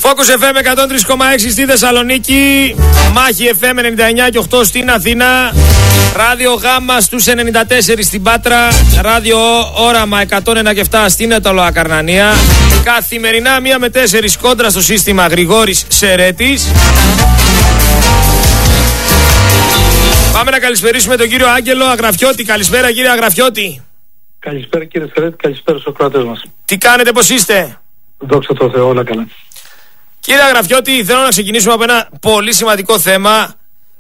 Focus FM 103,6 στη Θεσσαλονίκη, Μάχη FM 99 και 8 στην Αθήνα, Ράδιο Γάμα στους 94 στην Πάτρα, Ράδιο Όραμα 101 και 7 στην Αιτωλοακαρνανία. Καθημερινά 1 με 4 κόντρα στο σύστημα Γρηγόρης Σερέτης. Πάμε να καλησπερίσουμε τον κύριο Άγγελο Αγραφιώτη. Καλησπέρα κύριε Αγραφιώτη. Καλησπέρα κύριε Σερέτη, καλησπέρα στους ακροατές μας. Τι κάνετε, πώς είστε? Δόξα τω Θεώ, όλα καλά. Κύριε Αγραφιώτη, θέλω να ξεκινήσουμε από ένα πολύ σημαντικό θέμα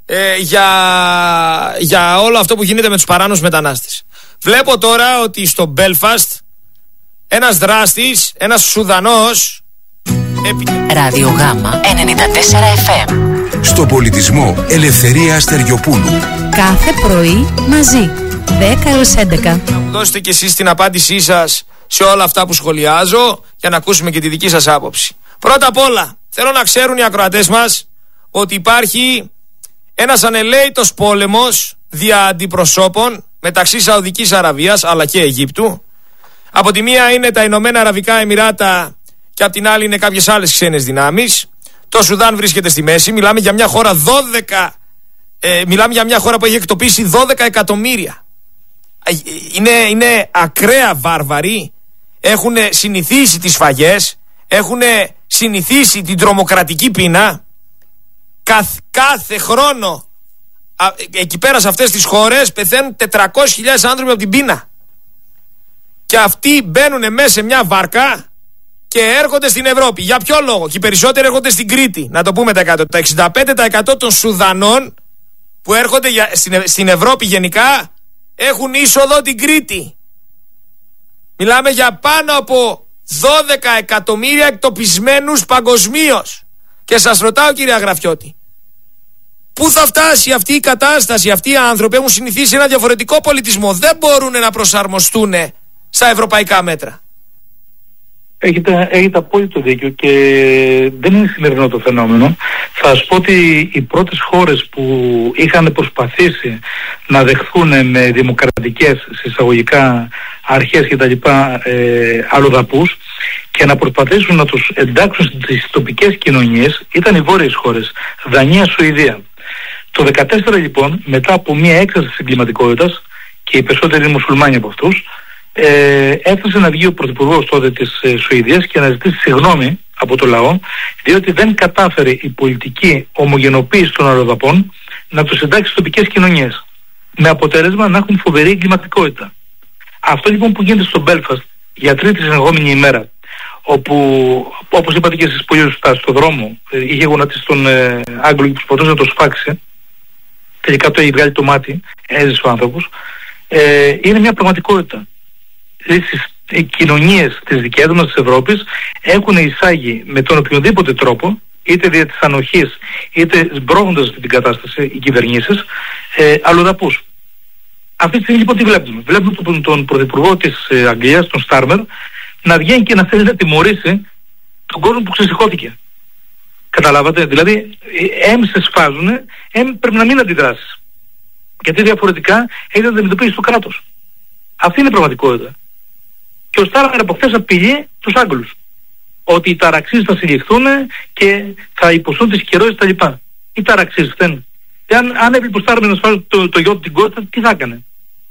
για όλο αυτό που γίνεται με τους παράνομους μετανάστες. Βλέπω τώρα ότι στο Μπέλφαστ ένας δράστης, ένας Σουδανός... Ράδιο Γάμα 94 FM. Στο πολιτισμό Ελευθερία Αστεριοπούλου. Κάθε πρωί μαζί 10 έως 11. Να μου δώσετε κι εσείς την απάντησή σας σε όλα αυτά που σχολιάζω, για να ακούσουμε και τη δική σας άποψη. Πρώτα απ' όλα, θέλω να ξέρουν οι ακροατές μας ότι υπάρχει ένας ανελαίητος πόλεμος δια αντιπροσώπων μεταξύ Σαουδικής Αραβίας αλλά και Αιγύπτου. Από τη μία είναι τα Ηνωμένα Αραβικά Εμιράτα και από την άλλη είναι κάποιες άλλες ξένες δυνάμεις. Το Σουδάν βρίσκεται στη μέση. Μιλάμε για μια χώρα μιλάμε για μια χώρα που έχει εκτοπίσει 12 εκατομμύρια. Είναι ακραία βάρβαροι. Έχουν συνηθίσει τις σφαγές, έχουν συνηθίσει την τρομοκρατική πείνα. Κάθε χρόνο εκεί πέρα σε αυτές τις χώρες πεθαίνουν 400.000 άνθρωποι από την πείνα. Και αυτοί μπαίνουν μέσα σε μια βάρκα και έρχονται στην Ευρώπη. Για ποιο λόγο? Και οι περισσότεροι έρχονται στην Κρήτη. Να το πούμε τα 100. Τα 65% των Σουδανών που έρχονται στην Ευρώπη γενικά έχουν είσοδο την Κρήτη. Μιλάμε για πάνω από 12 εκατομμύρια εκτοπισμένους παγκοσμίως. Και σας ρωτάω κύριε Αγραφιώτη, πού θα φτάσει αυτή η κατάσταση? Αυτοί οι άνθρωποι έχουν συνηθίσει ένα διαφορετικό πολιτισμό. Δεν μπορούν να προσαρμοστούν στα ευρωπαϊκά μέτρα. Έχετε απόλυτο δίκιο και δεν είναι σημερινό το φαινόμενο. Θα σας πω ότι οι πρώτες χώρες που είχαν προσπαθήσει να δεχθούν με δημοκρατικές συσσαγωγικά αρχές και τα λοιπά αλλοδαπούς και να προσπαθήσουν να τους εντάξουν στις τοπικές κοινωνίες ήταν οι βόρειες χώρες, Δανία, Σουηδία. Το 2014 λοιπόν, μετά από μια έκσταση της εγκληματικότητας, και οι περισσότεροι είναι μουσουλμάνοι από αυτούς, έφτασε να βγει ο πρωθυπουργός τότε της Σουηδίας και να ζητήσει συγγνώμη από το λαό, διότι δεν κατάφερε η πολιτική ομογενοποίηση των αλλοδαπών να τους εντάξει στις τοπικές κοινωνίες, με αποτέλεσμα να έχουν φοβερή εγκληματικότητα. Αυτό λοιπόν που γίνεται στο Μπέλφαστ για τρίτη συνεχόμενη ημέρα, όπου όπως είπατε και εσείς πολύ σωστά, στον δρόμο είχε γονατίσει τον Άγγλο και προσπαθούσε να το σφάξει, τελικά το έχει βγάλει το μάτι, έζησε ο άνθρωπος, είναι μια πραγματικότητα. Οι κοινωνίες της δικές μας της Ευρώπης έχουν εισάγει με τον οποιοδήποτε τρόπο, είτε δια της ανοχής είτε σμπρώχνοντας αυτή την κατάσταση οι κυβερνήσεις, αλλοδαπούς. Αυτή τη στιγμή λοιπόν τι βλέπουμε? Βλέπουμε τον πρωθυπουργό της Αγγλίας, τον Στάρμερ, να βγαίνει και να θέλει να τιμωρήσει τον κόσμο που ξεσηκώθηκε. Καταλάβατε? Δηλαδή σε σφάζουν, πρέπει να μην αντιδράσεις, γιατί διαφορετικά έχει να αντιμετωπίσει το κράτος. Αυτή είναι η πραγματικότητα. Και ο Στάρμερ από χθες απειλεί τους Άγγλους ότι οι ταραξίες θα συλληφθούν και θα υποστούν τις κυρώσεις τα λοιπά. Οι ταραξίες φταίνουν. Αν έβλεπε ο Στάρμερ να σφάζει το γιο του την Κώστα, τι θα έκανε?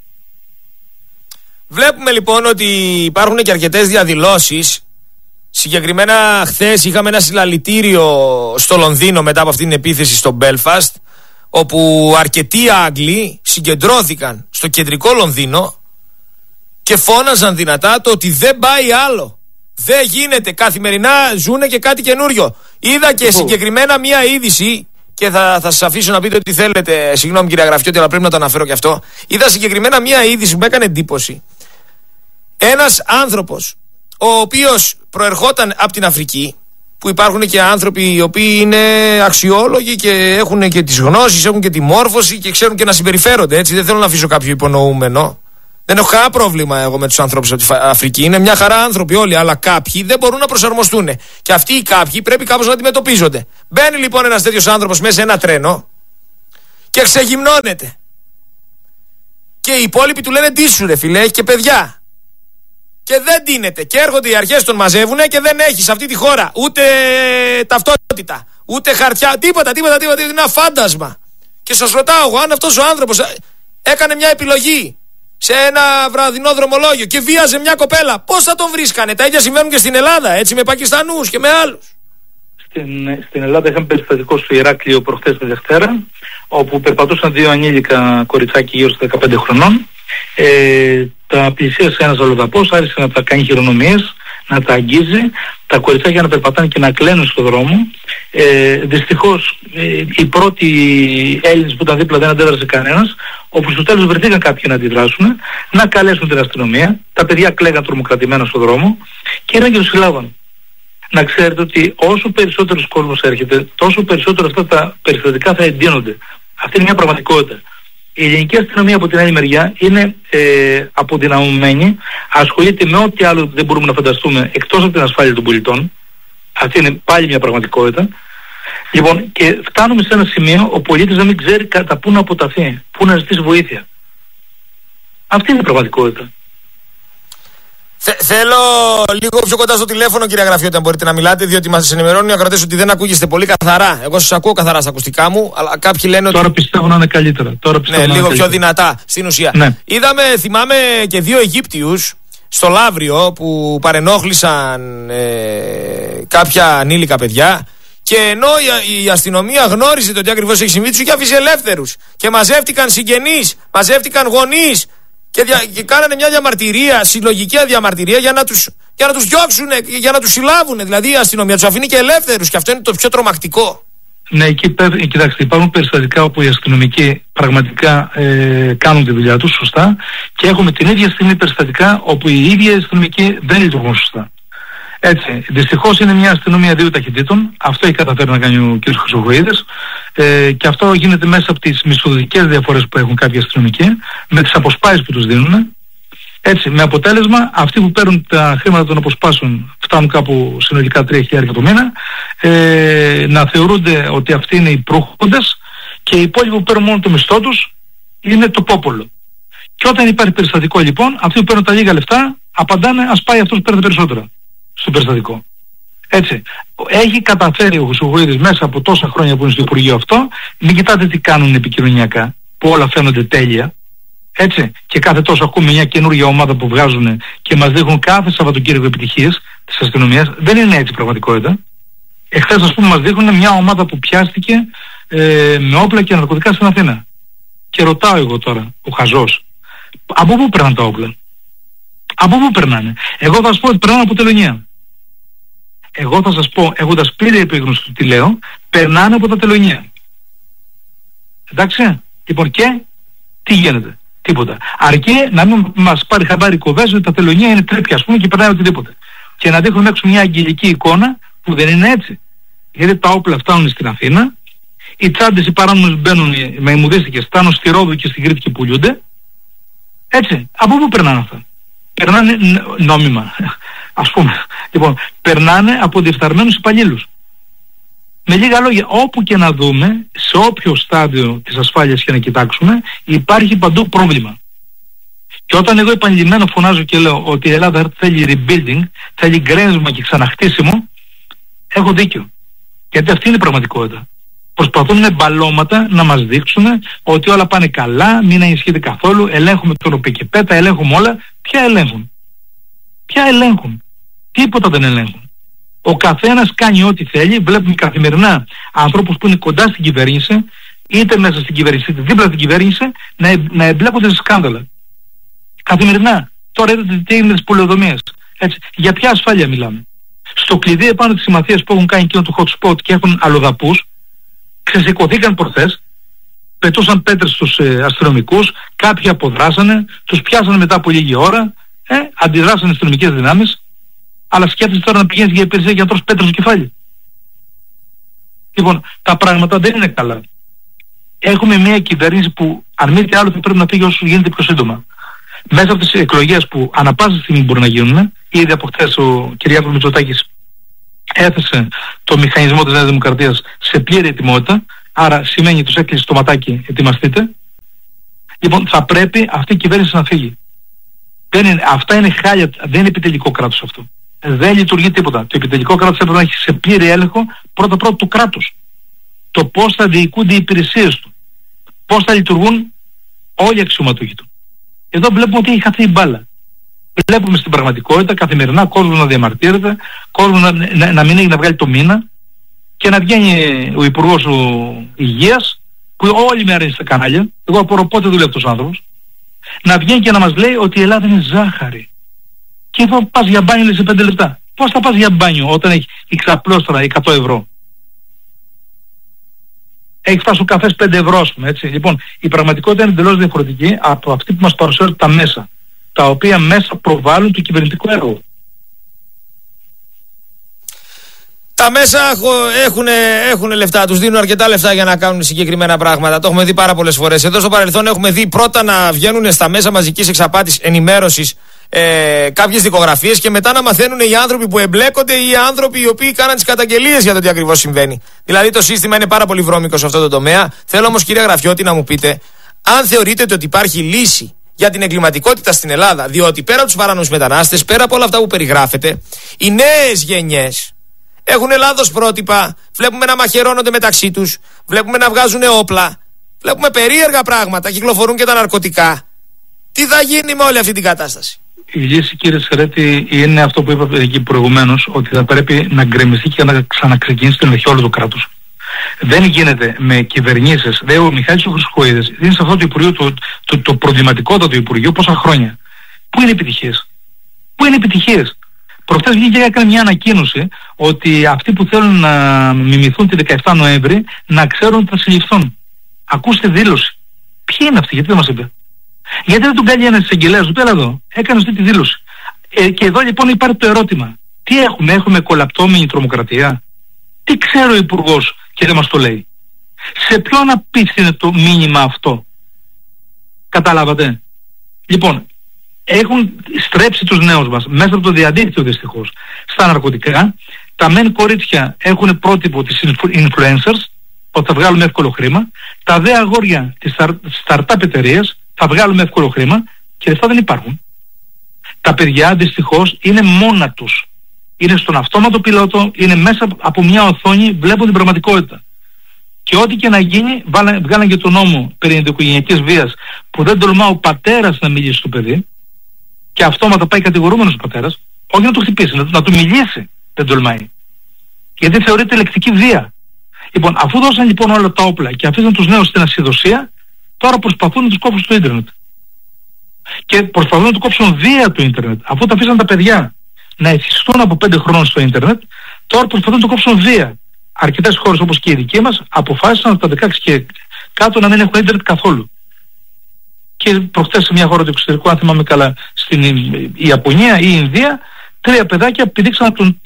Βλέπουμε λοιπόν ότι υπάρχουν και αρκετές διαδηλώσεις. Συγκεκριμένα χθες είχαμε ένα συλλαλητήριο στο Λονδίνο μετά από αυτή την επίθεση στο Μπέλφαστ, όπου αρκετοί Άγγλοι συγκεντρώθηκαν στο κεντρικό Λονδίνο και φώναζαν δυνατά το ότι δεν πάει άλλο. Δεν γίνεται. Καθημερινά ζουνε και κάτι καινούριο. Είδα και συγκεκριμένα μία είδηση, και θα σας αφήσω να πείτε ό,τι θέλετε. Συγγνώμη κύριε Αγραφιώτη, αλλά πρέπει να το αναφέρω και αυτό. Είδα συγκεκριμένα μία είδηση που με έκανε εντύπωση. Ένας άνθρωπος, ο οποίος προερχόταν από την Αφρική, που υπάρχουν και άνθρωποι οι οποίοι είναι αξιόλογοι και έχουν και τις γνώσεις, έχουν και τη μόρφωση και ξέρουν και να συμπεριφέρονται, έτσι. Δεν θέλω να αφήσω κάποιο υπονοούμενο. Δεν έχω κανένα πρόβλημα εγώ με τους ανθρώπους από την Αφρική. Είναι μια χαρά άνθρωποι όλοι, αλλά κάποιοι δεν μπορούν να προσαρμοστούν. Και αυτοί οι κάποιοι πρέπει κάπως να αντιμετωπίζονται. Μπαίνει λοιπόν ένας τέτοιος άνθρωπος μέσα σε ένα τρένο και ξεγυμνώνεται. Και οι υπόλοιποι του λένε τι σου ρε φίλε, έχει και παιδιά. και δεν ντύνεται. Και έρχονται οι αρχές, τον μαζεύουνε και δεν έχει σε αυτή τη χώρα ούτε ταυτότητα, ούτε χαρτιά, τίποτα. Είναι ένα φάντασμα. Και σας ρωτάω εγώ, αν αυτός ο άνθρωπος έκανε μια επιλογή σε ένα βραδινό δρομολόγιο και βίαζε μια κοπέλα, πώς θα τον βρίσκανε? Τα ίδια συμβαίνουν και στην Ελλάδα, έτσι, με Πακιστανούς και με άλλους. Στην Ελλάδα είχαμε περιστατικό στο Ηράκλειο προχθές τη Δευτέρα, όπου περπατούσαν 2 ανήλικα κοριτσάκια γύρω στα 15 χρονών. Τα πλησίασε ένας αλλοδαπός, άρχισε να τα κάνει χειρονομίες, να τα αγγίζει, τα κοριτσάκια να περπατάνε και να κλαίνουν στον δρόμο. Δυστυχώς οι πρώτοι Έλληνες που ήταν δίπλα δεν αντέδρασε κανένας, όπου στο τέλος βρεθήκαν κάποιοι να αντιδράσουν, να καλέσουν την αστυνομία. Τα παιδιά κλαίγαν τρομοκρατημένα στον δρόμο και ήρθαν και τους συλλάβαν. Να ξέρετε ότι όσο περισσότερος κόσμος έρχεται, τόσο περισσότερο αυτά τα περιστατικά θα εντείνονται. Αυτή είναι μια πραγματικότητα. Η ελληνική αστυνομία από την άλλη μεριά είναι αποδυναμωμένη, ασχολείται με ό,τι άλλο δεν μπορούμε να φανταστούμε εκτός από την ασφάλεια των πολιτών. Αυτή είναι πάλι μια πραγματικότητα. Λοιπόν, και φτάνουμε σε ένα σημείο ο πολίτης να μην ξέρει κατά πού να αποταθεί, πού να ζητήσει βοήθεια. Αυτή είναι η πραγματικότητα. Θέλω λίγο πιο κοντά στο τηλέφωνο, κύριε Γραφιώτη, αν μπορείτε να μιλάτε, διότι μας ενημερώνουν οι ακροατές ότι δεν ακούγεστε πολύ καθαρά. Εγώ σας ακούω καθαρά στα ακουστικά μου, αλλά κάποιοι λένε τώρα ότι. Πιστεύω να είναι καλύτερα. Ναι, λίγο πιο δυνατά στην ουσία. Ναι. Είδαμε, θυμάμαι, και 2 Αιγύπτιους στο Λαύριο που παρενόχλησαν κάποια ανήλικα παιδιά. Και ενώ η αστυνομία γνώριζε το τι ακριβώς έχει συμβεί, τους είχε αφήσει ελεύθερους. Και μαζεύτηκαν συγγενείς, μαζεύτηκαν γονείς. Και κάνανε μια διαμαρτυρία, συλλογική διαμαρτυρία για να τους διώξουν, για να τους συλλάβουν. Δηλαδή η αστυνομία τους αφήνει και ελεύθερους, και αυτό είναι το πιο τρομακτικό. Ναι, εκεί κοιτάξτε, υπάρχουν περιστατικά όπου οι αστυνομικοί πραγματικά κάνουν τη δουλειά τους σωστά, και έχουμε την ίδια στιγμή περιστατικά όπου οι ίδιοι αστυνομικοί δεν λειτουργούν σωστά. Έτσι, δυστυχώς είναι μια αστυνομία 2 ταχυτήτων. Αυτό έχει καταφέρει να κάνει ο κ. Χρυσοχοΐδης, και αυτό γίνεται μέσα από τις μισθοδοτικές διαφορές που έχουν κάποιοι αστυνομικοί, με τις αποσπάσεις που τους δίνουν. Έτσι, με αποτέλεσμα αυτοί που παίρνουν τα χρήματα των αποσπάσεων φτάνουν κάπου συνολικά 3.000 το μήνα, να θεωρούνται ότι αυτοί είναι οι προύχοντες, και οι υπόλοιποι που παίρνουν μόνο το μισθό τους είναι το πόπολο. Και όταν υπάρχει περιστατικό, λοιπόν, αυτοί που παίρνουν τα λίγα λεφτά απαντάνε, ας πάει αυτός που παίρνει περισσότερα στο περιστατικό. Έτσι, έχει καταφέρει ο Χρυσοχοΐδης μέσα από τόσα χρόνια που είναι στο Υπουργείο αυτό. Μην κοιτάτε τι κάνουν επικοινωνιακά, που όλα φαίνονται τέλεια. Έτσι, και κάθε τόσο ακούμε μια καινούργια ομάδα που βγάζουν και μας δείχνουν κάθε Σαββατοκύριακο επιτυχίες της αστυνομίας. Δεν είναι έτσι η πραγματικότητα. Εχθές, ας πούμε, μας δείχνουν μια ομάδα που πιάστηκε με όπλα και ναρκωτικά στην Αθήνα. Και ρωτάω εγώ τώρα, ο χαζός, από πού περνάνε τα όπλα? Από πού περνάνε? Εγώ θα σας πω ότι περνάνε από Τελωνία. Εγώ θα σας πω, έχοντας πλήρη επίγνωση του τι λέω, περνάνε από τα Τελωνία. Εντάξει, λοιπόν, και τι γίνεται? Τίποτα. Αρκεί να μην μας πάρει χαμπάρι κοβές ότι τα Τελωνία είναι τρίπια, ας πούμε, και περνάει οτιδήποτε. Και να δείχνουν έξω μια αγγελική εικόνα που δεν είναι έτσι. Γιατί τα όπλα φτάνουν στην Αθήνα, οι τσάντες οι παράνομες μπαίνουν με ημουδίστικες, φτάνουν στη Ρόδο και στην Κρήτη και πουλιούνται. Έτσι, από πού περνάνε αυτά? Περνάνε νόμιμα, ας πούμε. Λοιπόν, περνάνε από διεφθαρμένους υπαλλήλους. Με λίγα λόγια, όπου και να δούμε, σε όποιο στάδιο της ασφάλειας και να κοιτάξουμε, υπάρχει παντού πρόβλημα. Και όταν εγώ επανειλημμένα φωνάζω και λέω ότι η Ελλάδα θέλει rebuilding, θέλει γκρέμισμα και ξαναχτίσιμο, έχω δίκιο. Γιατί αυτή είναι η πραγματικότητα. Προσπαθούν με μπαλώματα να μας δείξουν ότι όλα πάνε καλά, μην ανησυχείτε καθόλου, ελέγχουμε τον ΟΠΕΚΕΠΕΤΑ, ελέγχουμε όλα. Ποια ελέγχουν? Ποια ελέγχουν? Τίποτα δεν ελέγχουν. Ο καθένας κάνει ό,τι θέλει. Βλέπουμε καθημερινά ανθρώπους που είναι κοντά στην κυβέρνηση, είτε μέσα στην κυβέρνηση είτε δίπλα στην κυβέρνηση, να εμπλέκονται σε σκάνδαλα. Καθημερινά. Τώρα είδατε τι έγινε στις πολεοδομίες. Για ποια ασφάλεια μιλάμε? Στο κλειδί επάνω τις συμμαθίες που έχουν κάνει εκείνο το hot spot και έχουν αλλοδαπούς, ξεσηκωθήκαν προχθές, πετούσαν πέτρες στους αστυνομικούς, κάποιοι αποδράσανε, τους πιάσανε μετά από λίγη ώρα, αντιδράσανε αστυνομικές δυνάμεις, αλλά σκέφτεσαι τώρα να πηγαίνεις για υπηρεσία και να τρως πέτρες στο κεφάλι. Λοιπόν, τα πράγματα δεν είναι καλά. Έχουμε μια κυβέρνηση που, αν μη τι άλλο, θα πρέπει να φύγει όσο γίνεται πιο σύντομα. Μέσα από τις εκλογές που ανα πάσα στιγμή μπορούν να γίνουν, ήδη από χθες ο Κυριάκος Μητσοτάκης έθεσε το μηχανισμό της Νέας Δημοκρατίας σε πλήρη ετοιμότητα, άρα σημαίνει τους έκλεισε το ματάκι, ετοιμαστείτε. Λοιπόν, θα πρέπει αυτή η κυβέρνηση να φύγει. Αυτά είναι χάλια, δεν είναι επιτελικό κράτος αυτό. Δεν λειτουργεί τίποτα. Το επιτελικό κράτος έπρεπε να έχει σε πλήρη έλεγχο πρώτα το κράτος. Το πώς θα διοικούνται οι υπηρεσίες του. Πώς θα λειτουργούν όλοι οι αξιωματούχοι του. Εδώ βλέπουμε ότι έχει χαθεί η μπάλα. Βλέπουμε στην πραγματικότητα καθημερινά κόσμο να διαμαρτύρεται, κόσμο να μην έχει να βγάλει το μήνα και να βγαίνει ο Υπουργός Υγείας, που όλη μέρα είναι στα κανάλια. Εγώ απορώ πότε δουλεύει αυτός ο άνθρωπος. Να βγαίνει και να μας λέει ότι η Ελλάδα είναι ζάχαρη. Και εδώ πας για μπάνιο λέει σε 5 λεπτά. Πώς θα πας για μπάνιο όταν έχει ξαπλώστρα 100 ευρώ. Έχει φτάσει ο καφές 5 ευρώ, ας πούμε, έτσι. Λοιπόν, η πραγματικότητα είναι εντελώς διαφορετική από αυτή που μας παρουσιάζουν τα μέσα, τα οποία μέσα προβάλλουν το κυβερνητικό έργο. Τα μέσα έχουν λεφτά, τους δίνουν αρκετά λεφτά για να κάνουν συγκεκριμένα πράγματα. Το έχουμε δει πάρα πολλές φορές. Εδώ στο παρελθόν έχουμε δει πρώτα να βγαίνουν στα μέσα μαζικής εξαπάτης ενημέρωσης κάποιες δικογραφίες και μετά να μαθαίνουν οι άνθρωποι που εμπλέκονται ή οι άνθρωποι οι οποίοι κάναν τις καταγγελίες για το τι ακριβώς συμβαίνει. Δηλαδή το σύστημα είναι πάρα πολύ βρώμικο σε αυτό το τομέα. Θέλω όμως, κύριε Γραφιώτη, να μου πείτε αν θεωρείτε ότι υπάρχει λύση για την εγκληματικότητα στην Ελλάδα, διότι πέρα από τους παράνομους μετανάστες, πέρα από όλα αυτά που περιγράφετε, οι νέες γενιές έχουν λάθος πρότυπα, βλέπουμε να μαχαιρώνονται μεταξύ τους, βλέπουμε να βγάζουν όπλα, βλέπουμε περίεργα πράγματα, κυκλοφορούν και τα ναρκωτικά. Τι θα γίνει με όλη αυτή την κατάσταση? Η λύση, κύριε Σερέτη, είναι αυτό που είπα εκεί προηγουμένως, ότι θα πρέπει να γκρεμιστεί και να ξαναξεκινήσει την ελεγχή όλο το κράτος. Δεν γίνεται με κυβερνήσεις. Ο Μιχάλης ο Χρυσοχοΐδης είναι σε αυτό το Υπουργείο, το προβληματικότατο Υπουργείο, πόσα χρόνια. Πού είναι επιτυχίες? Πού είναι επιτυχίες? Προχθές βγήκε και έκανε μια ανακοίνωση ότι αυτοί που θέλουν να μιμηθούν τη 17 Νοέμβρη να ξέρουν ότι θα συλληφθούν. Ακούστε δήλωση. Ποιοι είναι αυτοί, γιατί δεν μας είπε? Γιατί δεν τον κάνει ένας εισαγγελέας του? Πέρα εδώ, έκανε αυτή τη δήλωση. Και εδώ λοιπόν υπάρχει το ερώτημα. Τι έχουμε κολαπτώμενη τρομοκρατία? Τι ξέρει ο Υπουργός και δεν μας το λέει? Σε ποιον απίθυνε το μήνυμα αυτό? Καταλάβατε? Λοιπόν, έχουν στρέψει τους νέους μας μέσα από το διαδίκτυο δυστυχώς στα ναρκωτικά. Τα μεν κορίτσια έχουν πρότυπο τις influencers, ότι θα βγάλουμε εύκολο χρήμα. Τα δε αγόρια τις startup εταιρείες θα βγάλουμε εύκολο χρήμα και λεφτά δεν υπάρχουν. Τα παιδιά δυστυχώς είναι μόνα τους. Είναι στον αυτόματο πιλότο, είναι μέσα από μια οθόνη, βλέπουν την πραγματικότητα. Και ό,τι και να γίνει, βγάλαν και τον νόμο περί ενδοοικογενειακής βίας, που δεν τολμά ο πατέρας να μιλήσει στο παιδί, και αυτόματα πάει κατηγορούμενος ο πατέρας, όχι να του χτυπήσει, να του μιλήσει, δεν τολμάει. Γιατί θεωρείται λεκτική βία. Λοιπόν, αφού δώσαν λοιπόν όλα τα όπλα και αφήσαν τους νέους στην ασυδοσία, τώρα προσπαθούν να τους κόψουν στο ίντερνετ. Και προσπαθούν να του κόψουν βία το ίντερνετ. Αφού τα αφήσαν τα παιδιά να εθιστούν από 5 χρόνων στο ίντερνετ, τώρα προσπαθούν να το κόψουν βία. Αρκετές χώρες όπως και οι δικοί μας αποφάσισαν από τα 16 και κάτω να μην έχουν ίντερνετ καθόλου. Και προχτές σε μια χώρα του εξωτερικού, αν θυμάμαι καλά, στην Ιαπωνία ή η Ινδία, 3 παιδάκια πηδήξαν από τον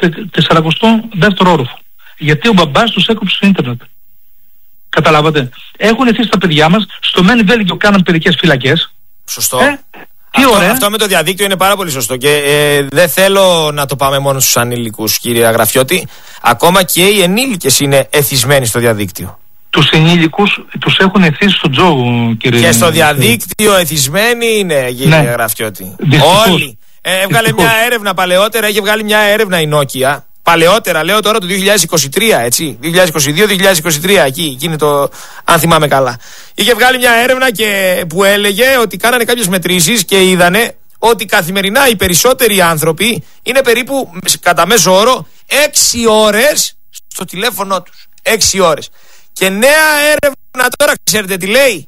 42ο όροφο. Γιατί ο μπαμπάς τους έκοψε στο ίντερνετ. Καταλάβατε? Έχουν εθίσει τα παιδιά μας, στο Μεν Βέλγιο κάναν παιδικές φυλακές. Σωστό. Αυτό με το διαδίκτυο είναι πάρα πολύ σωστό και δεν θέλω να το πάμε μόνο στους ανήλικους, κύριε Γραφιώτη. Ακόμα και οι ενήλικες είναι εθισμένοι στο διαδίκτυο. Τους ενήλικους τους έχουν εθίσει στον τζόγο, κύριε. Και στο διαδίκτυο εθισμένοι είναι, κύριε Γραφιώτη. Όλοι. Έβγαλε μια έρευνα παλαιότερα, είχε βγάλει μια έρευνα η Nokia. Παλαιότερα, λέω τώρα το 2023, έτσι. 2022-2023, εκεί είναι το, αν θυμάμαι καλά. Είχε βγάλει μια έρευνα που έλεγε ότι κάνανε κάποιες μετρήσεις και είδανε ότι καθημερινά οι περισσότεροι άνθρωποι είναι περίπου κατά μέσο όρο 6 ώρες στο τηλέφωνο τους. 6 ώρες. Και νέα έρευνα τώρα, ξέρετε τι λέει?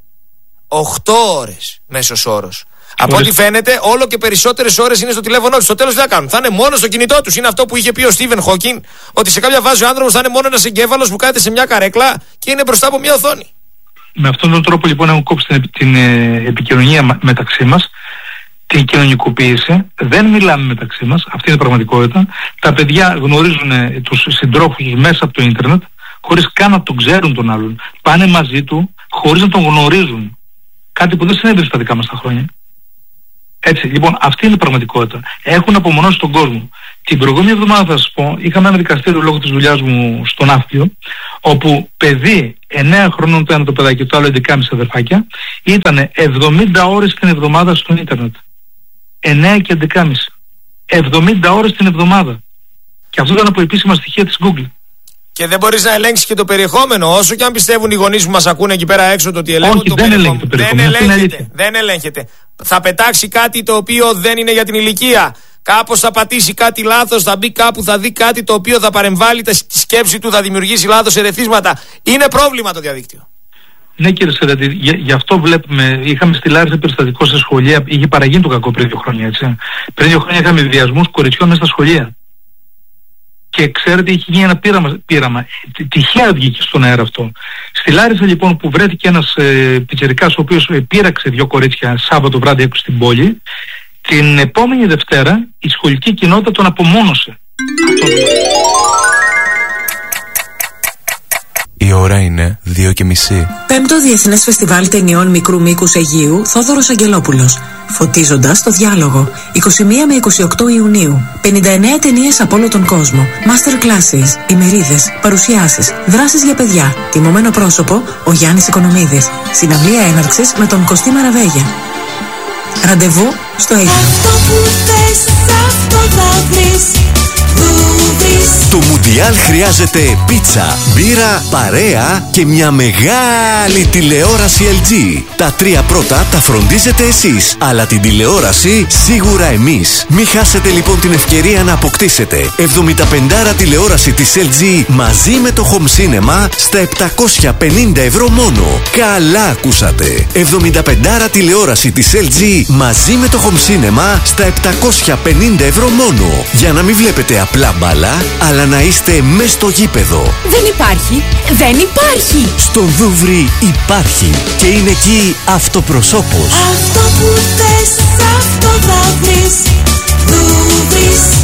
8 ώρες μέσος όρος. Από ό,τι φαίνεται, όλο και περισσότερες ώρες είναι στο τηλέφωνο τους. Στο τέλος τι θα κάνουν? Θα είναι μόνο στο κινητό τους. Είναι αυτό που είχε πει ο Στίβεν Χόκιν, ότι σε κάποια φάση ο άνθρωπος θα είναι μόνο ένας εγκέφαλος που κάθεται σε μια καρέκλα και είναι μπροστά από μια οθόνη. Με αυτόν τον τρόπο λοιπόν έχουν κόψει την επικοινωνία μεταξύ μας, την κοινωνικοποίηση. Δεν μιλάμε μεταξύ μας, αυτή είναι η πραγματικότητα. Τα παιδιά γνωρίζουν τους συντρόφους τους μέσα από το ίντερνετ, χωρίς καν να τον ξέρουν τον άλλον. Πάνε μαζί του χωρίς να τον γνωρίζουν. Κάτι που δεν συνέβη στα δικά μας τα χρόνια. Έτσι, λοιπόν, αυτή είναι η πραγματικότητα. Έχουν απομονώσει τον κόσμο. Την προηγούμενη εβδομάδα, θα σας πω, είχαμε ένα δικαστήριο λόγω της δουλειάς μου στο Ναύπλιο, όπου παιδί 9 χρονών το ένα το παιδάκι και το άλλο 11,5 αδερφάκια, ήταν 70 ώρες την εβδομάδα στο ίντερνετ. 9 και 11.30. 70 ώρες την εβδομάδα. Και αυτό ήταν από επίσημα στοιχεία της Google. Και δεν μπορείς να ελέγξεις και το περιεχόμενο, όσο και αν πιστεύουν οι γονείς που μας ακούνε εκεί πέρα έξω το ότι ελέγχουν το περιεχόμενο. Δεν ελέγχεται. Θα πετάξει κάτι το οποίο δεν είναι για την ηλικία. Κάπως θα πατήσει κάτι λάθος, θα μπει κάπου, θα δει κάτι το οποίο θα παρεμβάλλει τη σκέψη του, θα δημιουργήσει λάθος ερεθίσματα. Είναι πρόβλημα το διαδίκτυο. Ναι, κύριε Σερέντη, γι' αυτό βλέπουμε. Είχαμε στη Λάρισα περιστατικό στα σχολεία, είχε παραγίνει το κακό πριν 2 χρόνια, έτσι. Πριν 2 χρόνια είχαμε βιασμούς κοριτσιών μέσα στα σχολεία. Και ξέρετε, είχε γίνει ένα πείραμα. Τυχαία βγήκε στον αέρα αυτό. Στη Λάρισα, λοιπόν, που βρέθηκε ένας πιτσιρικάς ο οποίος πείραξε 2 κορίτσια Σάββατο βράδυ έξω στην πόλη, την επόμενη Δευτέρα η σχολική κοινότητα τον απομόνωσε. Η ώρα είναι 2:30. 5ο Διεθνές Φεστιβάλ Ταινιών Μικρού Μήκους Αιγείου Θόδωρος Αγγελόπουλος. Φωτίζοντας το διάλογο. 21 με 28 Ιουνίου. 59 ταινίες από όλο τον κόσμο. Master classes, ημερίδες, παρουσιάσεις, δράσεις για παιδιά. Τιμωμένο πρόσωπο ο Γιάννης Οικονομίδης. Συναυλία έναρξης με τον Κωστή Μαραβέγια. Ραντεβού στο Αιγαίο. Αυτό που θες, αυτό θα βρεις. Το Μουντιάλ χρειάζεται πίτσα, μπύρα, παρέα και μια μεγάλη τηλεόραση LG. Τα 3 πρώτα τα φροντίζετε εσείς, αλλά την τηλεόραση σίγουρα εμείς. Μην χάσετε λοιπόν την ευκαιρία να αποκτήσετε 75 τηλεόραση της LG μαζί με το Home Cinema στα 750 ευρώ μόνο. Καλά ακούσατε! 75 τηλεόραση της LG μαζί με το Home Cinema στα 750 ευρώ μόνο. Για να μην βλέπετε απλά μπάλα, αλλά να είστε μες στο γήπεδο. Δεν υπάρχει. Δεν υπάρχει. Στο Δούβρι υπάρχει και είναι εκεί αυτοπροσώπος. Αυτό που θες, αυτό θα βρεις. Δούβρις.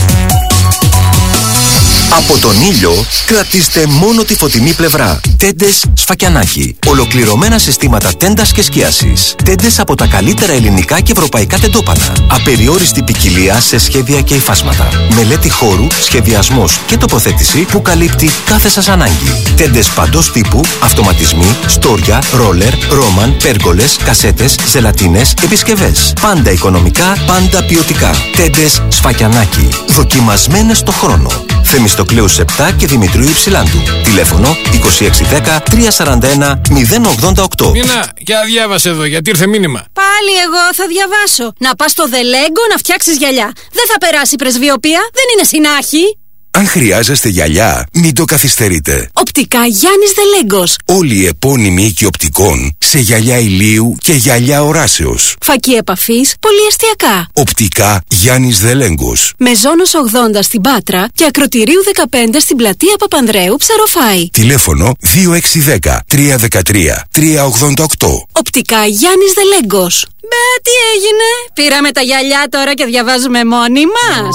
Από τον ήλιο κρατήστε μόνο τη φωτεινή πλευρά. Τέντες Σφακιανάκη. Ολοκληρωμένα συστήματα τέντας και σκίασης. Τέντες από τα καλύτερα ελληνικά και ευρωπαϊκά τεντόπανα. Απεριόριστη ποικιλία σε σχέδια και υφάσματα. Μελέτη χώρου, σχεδιασμός και τοποθέτηση που καλύπτει κάθε σας ανάγκη. Τέντες παντός τύπου, αυτοματισμοί, στόρια, ρόλερ, ρόμαν, πέργολες, κασέτες, ζελατίνες, επισκευές. Πάντα οικονομικά, πάντα ποιοτικά. Τέντες Σφακιανάκη. Δοκιμασμένες στο χρόνο. Θεμιστοκλέου 7 και Δημητρίου Υψηλάντου. Τηλέφωνο 2610 341 088. Νίνα, για διάβασε εδώ, γιατί ήρθε μήνυμα. Πάλι εγώ θα διαβάσω. Να πας στο Δελέγκο να φτιάξεις γυαλιά. Δεν θα περάσει πρεσβειοπία, δεν είναι συνάχη. Αν χρειάζεστε γυαλιά, μην το καθυστερείτε. Οπτικά Γιάννης Δελέγκος. Όλοι οι επώνυμοι οίκοι οπτικών σε γυαλιά ηλίου και γυαλιά οράσεως. Φακή επαφής, πολυεστιακά. Οπτικά Γιάννης Δελέγκος. Μεζόνος 80 στην Πάτρα και Ακροτηρίου 15 στην πλατεία Παπανδρέου, Ψαροφάη. Τηλέφωνο 2610 313 388. Οπτικά Γιάννης Δελέγκος. Μπε, τι έγινε? Πήραμε τα γυαλιά τώρα και διαβάζουμε μόνοι μας.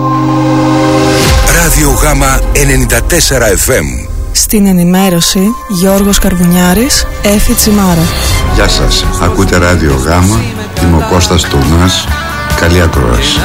Ράδιο Γάμα 94 FM. Στην ενημέρωση Γιώργος Καρβουνιάρης, Έφη Τσιμάρα. Γεια σας, ακούτε Ράδιο Γάμα, είμαι ο Κώστας Τουνάς, καλή ακρόαση.